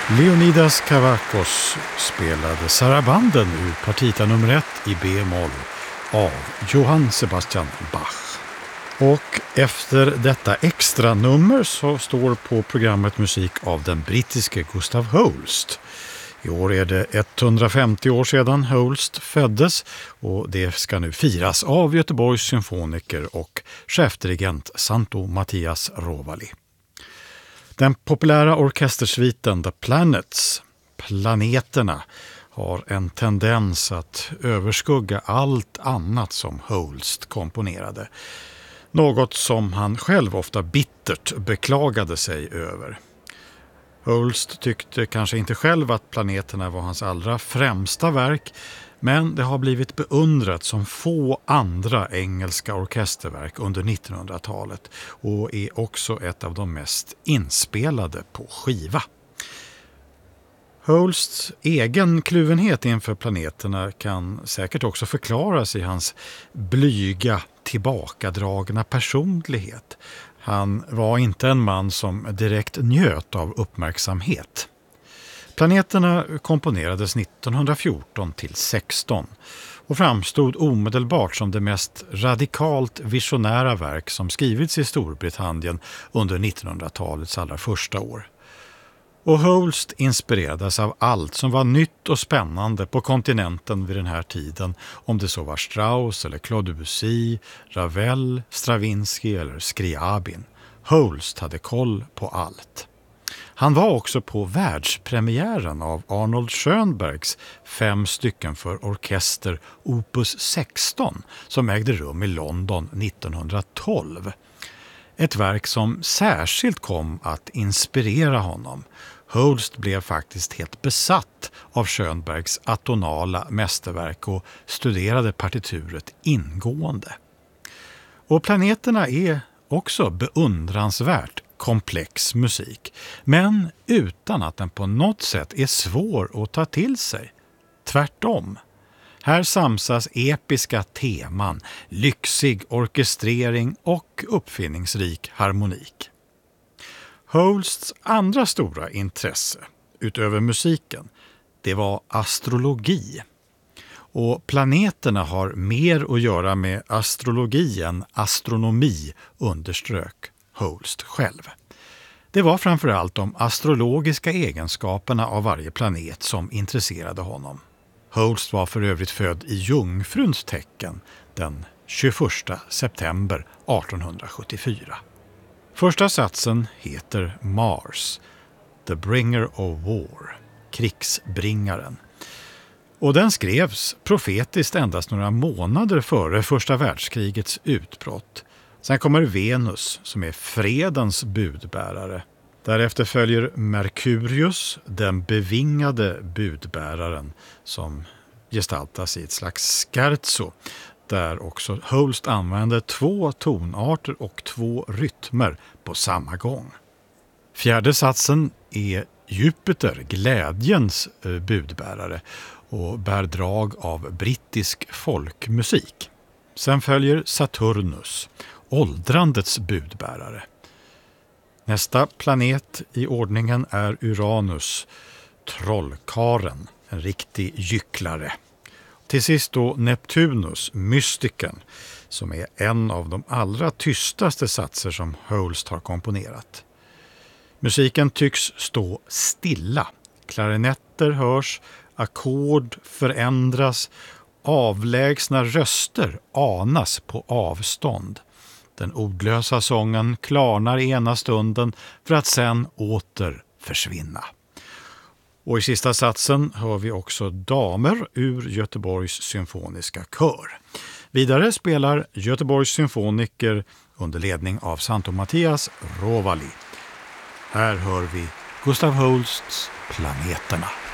Leonidas Kavakos spelade Sarabanden ur partita nummer 1 i B-moll av Johann Sebastian Bach. Och efter detta extra nummer så står på programmet musik av den brittiske Gustav Holst. I år är det 150 år sedan Holst föddes och det ska nu firas av Göteborgs symfoniker och chefdirigent Santo Mattias Rovali. Den populära orkestersviten The Planets, planeterna, har en tendens att överskugga allt annat som Holst komponerade. Något som han själv ofta bittert beklagade sig över. Holst tyckte kanske inte själv att planeterna var hans allra främsta verk, men det har blivit beundrat som få andra engelska orkesterverk under 1900-talet och är också ett av de mest inspelade på skiva. Holsts egen kluvenhet inför planeterna kan säkert också förklaras i hans blyga, tillbakadragna personlighet. Han var inte en man som direkt njöt av uppmärksamhet. Planeterna komponerades 1914 till 16 och framstod omedelbart som det mest radikalt visionära verk som skrivits i Storbritannien under 1900-talets allra första år. Och Holst inspirerades av allt som var nytt och spännande på kontinenten vid den här tiden, om det så var Strauss eller Claude Debussy, Ravel, Stravinsky eller Scriabin. Holst hade koll på allt. Han var också på världspremiären av Arnold Schönbergs 5 stycken för orkester Opus 16 som ägde rum i London 1912. Ett verk som särskilt kom att inspirera honom. Holst blev faktiskt helt besatt av Schönbergs atonala mästerverk och studerade partituret ingående. Och planeterna är också beundransvärt komplex musik, men utan att den på något sätt är svår att ta till sig. Tvärtom. Här samsas episka teman, lyxig orkestrering och uppfinningsrik harmonik. Holsts andra stora intresse, utöver musiken, det var astrologi. Och planeterna har mer att göra med astrologi än astronomi, underströk Holst själv. Det var framförallt de astrologiska egenskaperna av varje planet som intresserade honom. Holst var för övrigt född i Jungfruns tecken den 21 september 1874. Första satsen heter Mars, The Bringer of War, krigsbringaren. Och den skrevs profetiskt endast några månader före första världskrigets utbrott. Sen kommer Venus som är fredens budbärare. Därefter följer Merkurius, den bevingade budbäraren, som gestaltas i ett slags scherzo, där också Holst använder 2 tonarter och 2 rytmer på samma gång. Fjärde satsen är Jupiter, glädjens budbärare, och bär drag av brittisk folkmusik. Sen följer Saturnus, åldrandets budbärare. Nästa planet i ordningen är Uranus, trollkaren, en riktig gycklare. Till sist då Neptunus, mystiken, som är en av de allra tystaste satser som Holst har komponerat. Musiken tycks stå stilla. Klarinetter hörs, ackord förändras, avlägsna röster anas på avstånd. Den ordlösa sången klarnar ena stunden för att sen åter försvinna. Och i sista satsen hör vi också damer ur Göteborgs symfoniska kör. Vidare spelar Göteborgs symfoniker under ledning av Santo Mattias Rovali. Här hör vi Gustav Holsts Planeterna.